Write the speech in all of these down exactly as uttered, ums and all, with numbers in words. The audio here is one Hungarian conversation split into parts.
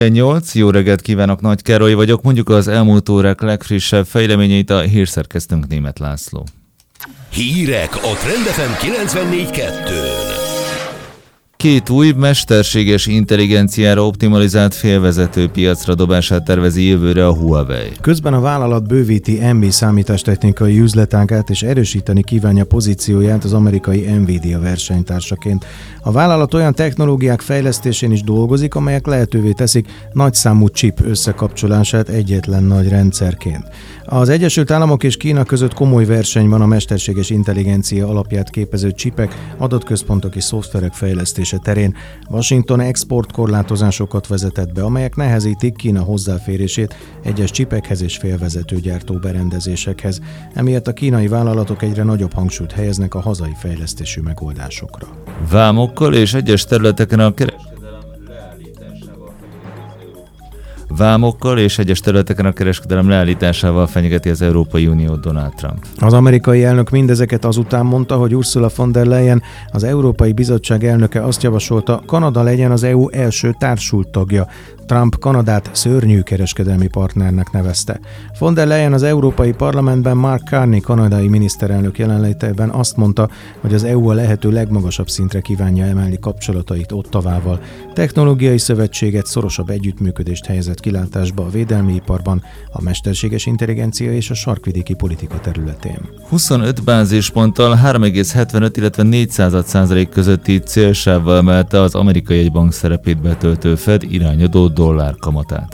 nyolc Jó reggelt kívánok, Nagy Károly vagyok. Mondjuk az elmúlt órák legfrissebb fejleményeit a hírszerkesztőnk Németh László. Hírek a Trend ef em kilencvennégy kettőn. Két új mesterséges intelligenciára optimalizált félvezető piacra dobását tervezi jövőre a Huawei. Közben a vállalat bővíti em bé számítástechnikai üzletágát és erősíteni kívánja pozícióját az amerikai Nvidia versenytársaként. A vállalat olyan technológiák fejlesztésén is dolgozik, amelyek lehetővé teszik nagyszámú chip összekapcsolását egyetlen nagy rendszerként. Az Egyesült Államok és Kína között komoly verseny van a mesterséges intelligencia alapját képező csipek, adatközpontok és szoftverek fejlesztése terén. Washington exportkorlátozásokat vezetett be, amelyek nehezítik Kína hozzáférését egyes csipekhez és félvezetőgyártó berendezésekhez. Emiatt a kínai vállalatok egyre nagyobb hangsúlyt helyeznek a hazai fejlesztésű megoldásokra. Vámokkal és egyes területeken a kereskedelem Vámokkal és egyes területeken a kereskedelem leállításával fenyegeti az Európai Unió Donald Trump. Az amerikai elnök mindezeket azután mondta, hogy Ursula von der Leyen, az Európai Bizottság elnöke azt javasolta, Kanada legyen az é u első társult tagja. Trump Kanadát szörnyű kereskedelmi partnernek nevezte. Von der Leyen az Európai Parlamentben Mark Carney kanadai miniszterelnök jelenlétében azt mondta, hogy az é u a lehető legmagasabb szintre kívánja emelni kapcsolatait Ottawával. Technológiai szövetséget, szorosabb együttműködést helyezett kilátásba a védelmi iparban, a mesterséges intelligencia és a sarkvidéki politika területén. huszonöt bázisponttal három egész hetvenöt, illetve négy százalék közötti célsávval emelte az amerikai jegybank szerepét betöltő Fed irányadó dollár kamatát.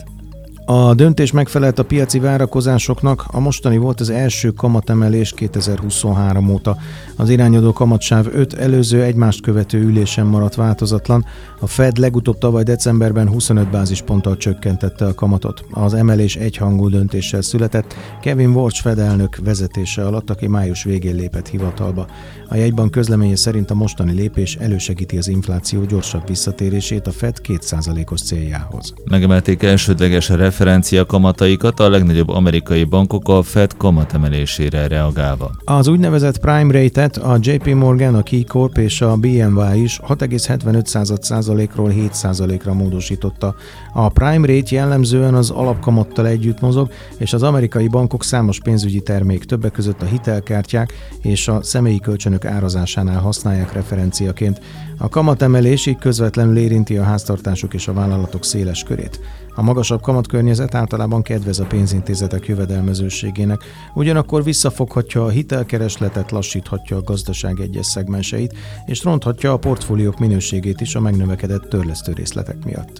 A döntés megfelelt a piaci várakozásoknak, a mostani volt az első kamatemelés kétezer-huszonhárom óta. Az irányadó kamatsáv öt előző egymást követő ülésen maradt változatlan. A Fed legutóbb tavaly decemberben huszonöt bázisponttal csökkentette a kamatot. Az emelés egyhangú döntéssel született, Kevin Warsh Fed elnök vezetése alatt, aki május végén lépett hivatalba. A jegybank közleménye szerint a mostani lépés elősegíti az infláció gyorsabb visszatérését a Fed két százalékos céljához. Megemelték elsődleges referencia kamataikat a legnagyobb amerikai bankok a Fed kamatemelésére reagálva. Az úgynevezett prime rate-et a jé pé Morgan, a KeyCorp és a bé em vé is hat egész hetvenöt százalékról hét százalékra módosította. A prime rate jellemzően az alapkamattal együtt mozog, és az amerikai bankok számos pénzügyi termék, többek között a hitelkártyák és a személyi kölcsönök árazásánál használják referenciaként. A kamatemelés így közvetlenül érinti a háztartások és a vállalatok széles körét. A magasabb kamatkörnyezet általában kedvez a pénzintézetek jövedelmezőségének, ugyanakkor visszafoghatja a hitelkeresletet, lassíthatja a gazdaság egyes szegmenseit, és ronthatja a portfóliók minőségét is a megnövekedett törlesztőrészletek miatt.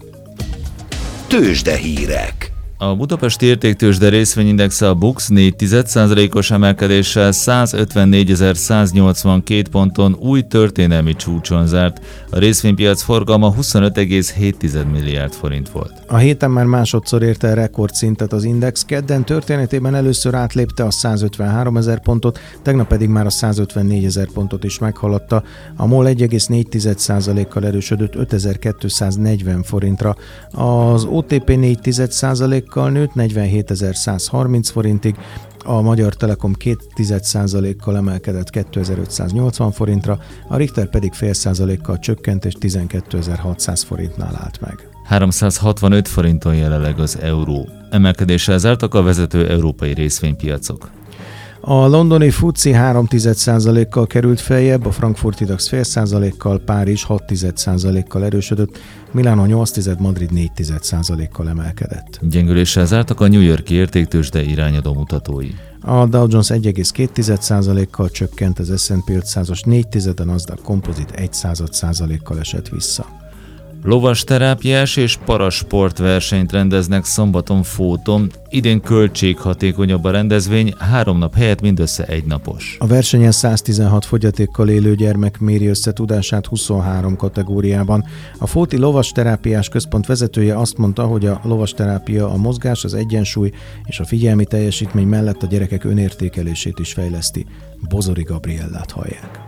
Tőzsdehírek. A budapesti értéktőzsde részvényindexe a BUX négy százalékos emelkedéssel százötvennégyezer-száznyolcvankét ponton új történelmi csúcson zárt. A részvénypiac forgalma huszonöt egész hét milliárd forint volt. A héten már másodszor érte el rekordszintet az index, kedden történetében először átlépte a százötvenháromezer pontot, tegnap pedig már a százötvennégyezer pontot is meghaladta. A MOL egy egész négy százalékkal erősödött ötezer-kétszáznegyven forintra, az o té pé négy százalékkal nőtt negyvenhétezer-százharminc forintig, a Magyar Telekom két százalékkal emelkedett kétezer-ötszáznyolcvan forintra, a Richter pedig fél százalékkal csökkent és tizenkétezer-hatszáz forintnál állt meg. háromszázhatvanöt forinton jelenleg az euró. Emelkedéssel zártak a vezető európai részvénypiacok. A londoni FTSE három százalékkal került feljebb, a frankfurti DAX fél százalékkal, Párizs hat százalékkal erősödött, Milánó nyolc, Madrid négy százalékkal emelkedett. Gyengüléssel zártak a New York-i értéktőzsde irányadó mutatói. A Dow Jones egy egész két százalékkal csökkent, az es and pé ötszázas négy, a Nasdaq Composite egy százalékkal esett vissza. Lovas terápiás és parasport versenyt rendeznek szombaton Fóton. Idén költséghatékonyabb a rendezvény, három nap helyett mindössze egy napos. A versenyen száztizenhat fogyatékkal élő gyermek méri össze tudását huszonhárom kategóriában. A Fóti Lovasterápiás Központ vezetője azt mondta, hogy a lovasterápia a mozgás, az egyensúly és a figyelmi teljesítmény mellett a gyerekek önértékelését is fejleszti. Bozori Gabriellát hallják.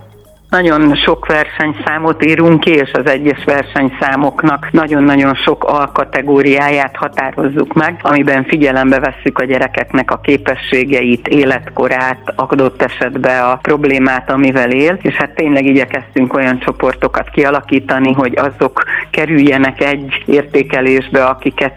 Nagyon sok versenyszámot írunk ki, és az egyes versenyszámoknak nagyon-nagyon sok alkategóriáját határozzuk meg, amiben figyelembe vesszük a gyerekeknek a képességeit, életkorát, adott esetben a problémát, amivel él, és hát tényleg igyekeztünk olyan csoportokat kialakítani, hogy azok kerüljenek egy értékelésbe, akiket